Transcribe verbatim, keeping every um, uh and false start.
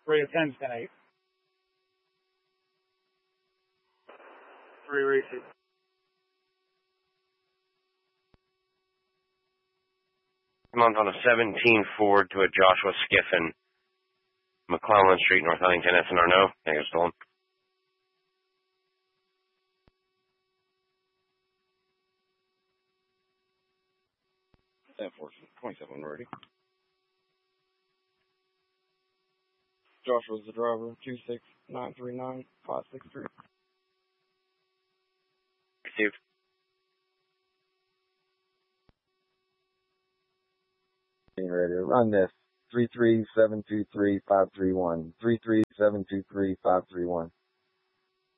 Three of tens, ten eight. Three races. Month on a seventeen Ford to a Joshua Skiffin, McClellan Street, North Huntington, S N R no. Thank you, stolen. ten four, twenty-seven ready. Joshua's the driver, two six nine three nine five six three. Received. Getting ready to run this. three three seven two three five three one. three three seven two three five three one.